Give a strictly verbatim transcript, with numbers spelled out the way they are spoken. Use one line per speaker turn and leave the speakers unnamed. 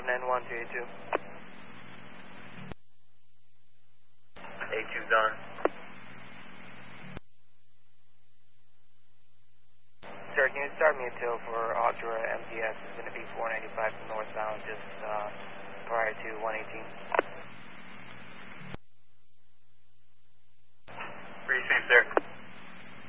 nine one three eight two.
A two done.
Sir, can you start me a tow for Octora M T S? It's going to be four ninety-five northbound, just uh, prior to one eighteen.